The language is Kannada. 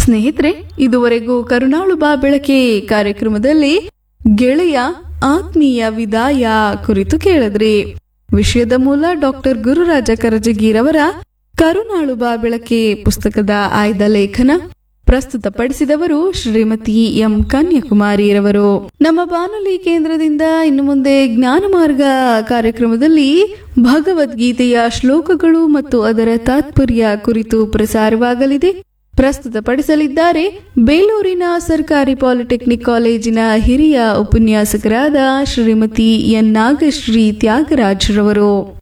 ಸ್ನೇಹಿತರೆ, ಇದುವರೆಗೂ ಕರುಣಾಳು ಬಾ ಬೆಳಕೆ ಕಾರ್ಯಕ್ರಮದಲ್ಲಿ ಗೆಳೆಯ ಆತ್ಮೀಯ ವಿದಾಯ ಕುರಿತು ಕೇಳಿದ್ರಿ. ವಿಷಯದ ಮೂಲ ಡಾಕ್ಟರ್ ಗುರುರಾಜ ಕರಜಗಿರವರ ಕರುಣಾಳು ಬಾ ಬೆಳಕೆ ಪುಸ್ತಕದ ಆಯ್ದ ಲೇಖನ. ಪ್ರಸ್ತುತಪಡಿಸಿದವರು ಶ್ರೀಮತಿ ಎಂ ಕನ್ಯಾಕುಮಾರಿರವರು. ನಮ್ಮ ಬಾನುಲಿ ಕೇಂದ್ರದಿಂದ ಇನ್ನು ಮುಂದೆ ಜ್ಞಾನ ಮಾರ್ಗ ಕಾರ್ಯಕ್ರಮದಲ್ಲಿ ಭಗವದ್ಗೀತೆಯ ಶ್ಲೋಕಗಳು ಮತ್ತು ಅದರ ತಾತ್ಪರ್ಯ ಕುರಿತು ಪ್ರಸಾರವಾಗಲಿದೆ. ಪ್ರಸ್ತುತಪಡಿಸಲಿದ್ದಾರೆ ಬೇಲೂರಿನ ಸರ್ಕಾರಿ ಪಾಲಿಟೆಕ್ನಿಕ್ ಕಾಲೇಜಿನ ಹಿರಿಯ ಉಪನ್ಯಾಸಕರಾದ ಶ್ರೀಮತಿ ಎನ್ ನಾಗಶ್ರೀ ತ್ಯಾಗರಾಜ್ರವರು.